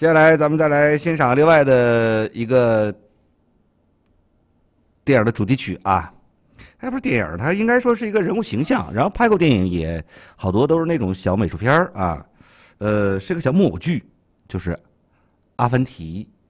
接下来咱们再来欣赏另外的一个电影的主题曲啊，它不是电影，它应该说是一个人物形象。然后拍过电影也好多都是那种小美术片啊，是个小木偶剧，就是《阿凡提》